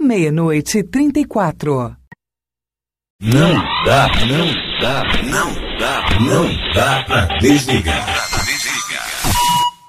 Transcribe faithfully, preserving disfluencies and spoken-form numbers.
Meia-noite e trinta e quatro. Não dá, não dá, não dá, não dá pra desligar.